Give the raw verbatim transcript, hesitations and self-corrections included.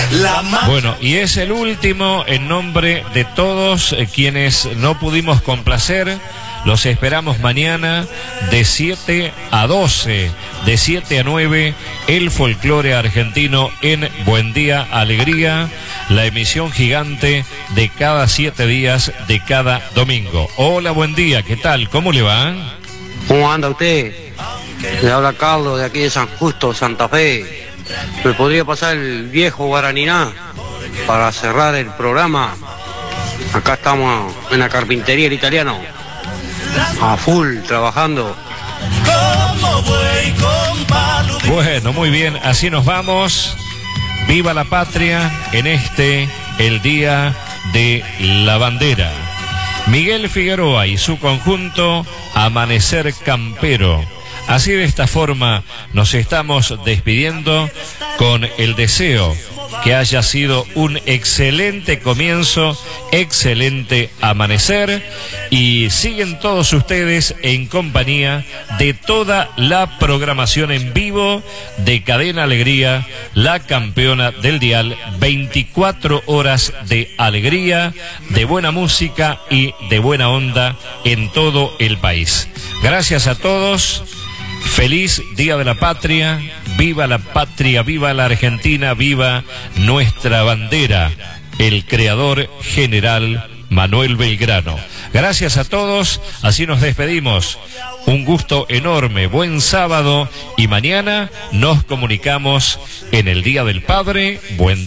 Bueno, y es el último en nombre de todos eh, quienes no pudimos complacer. Los esperamos mañana de siete a doce, de siete a nueve, el folclore argentino en Buen Día Alegría, la emisión gigante de cada siete días de cada domingo. Hola, buen día, ¿qué tal? ¿Cómo le va? ¿Cómo anda usted? Le habla Carlos de aquí de San Justo, Santa Fe. ¿Me podría pasar el viejo Guaraniná para cerrar el programa? Acá estamos en la carpintería El Italiano, a full, trabajando. Bueno, muy bien, así nos vamos. Viva la patria en este, el Día de la Bandera. Miguel Figueroa y su conjunto Amanecer Campero. Así, de esta forma nos estamos despidiendo con el deseo que haya sido un excelente comienzo, excelente amanecer, y siguen todos ustedes en compañía de toda la programación en vivo de Cadena Alegría, la campeona del dial, veinticuatro horas de alegría, de buena música y de buena onda en todo el país. Gracias a todos. Feliz Día de la Patria, viva la patria, viva la Argentina, viva nuestra bandera, el creador general Manuel Belgrano. Gracias a todos, así nos despedimos. Un gusto enorme, buen sábado, y mañana nos comunicamos en el Día del Padre. Buen